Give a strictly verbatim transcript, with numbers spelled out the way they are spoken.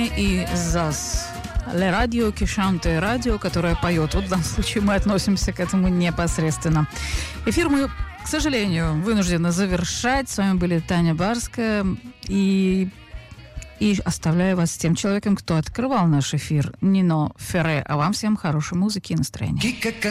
не и ЗАС. Ле радио, кишанте радио, которое поет. Вот в данном случае мы относимся к этому непосредственно. Эфир мы, к сожалению, вынуждены завершать. С вами были Таня Барская. И, и оставляю вас с тем человеком, кто открывал наш эфир, Нино Ферре. А вам всем хорошей музыки и настроения.